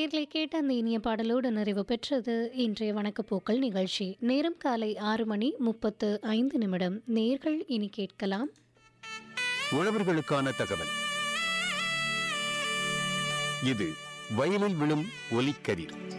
நேர்களை கேட்ட அந்த இனிய பாடலோடு நிறைவு பெற்றது இன்றைய வணக்கப்போக்கள் நிகழ்ச்சி. நேரம் காலை 6:35. நேர்கள் இனி கேட்கலாம் உழவர்களுக்கான தகவல். இது வயலில் விழும் ஒலிக்கதிர்.